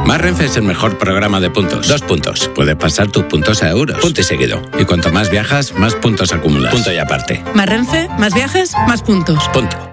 Más Renfe es el mejor programa de puntos. 2 puntos. Puedes pasar tus puntos a euros. Punto y seguido. Y cuanto más viajas, más puntos acumulas. Punto y aparte. Más Renfe, más viajes, más puntos. Punto.